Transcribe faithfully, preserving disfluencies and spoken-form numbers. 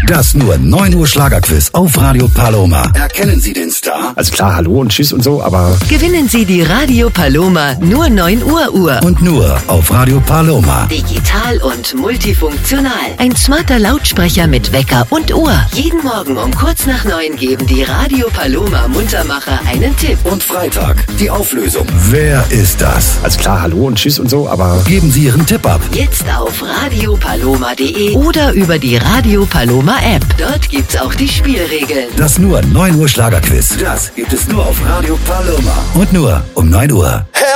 Das nur neun Uhr Schlagerquiz auf Radio Paloma. Erkennen Sie den Star? Also klar, hallo und tschüss und so, aber... Gewinnen Sie die Radio Paloma nur neun Uhr Uhr. Und nur auf Radio Paloma. Digital und multifunktional. Ein smarter Lautsprecher mit Wecker und Uhr. Jeden Morgen um kurz nach neun geben die Radio Paloma Muntermacher einen Tipp. Und Freitag die Auflösung. Wer ist das? Also klar, hallo und tschüss und so, aber... Geben Sie Ihren Tipp ab. Jetzt auf radio paloma punkt de oder über die Radio Paloma App. Dort gibt's auch die Spielregeln. Das nur neun Uhr Schlagerquiz. Das gibt es nur auf Radio Paloma. Und nur um neun Uhr.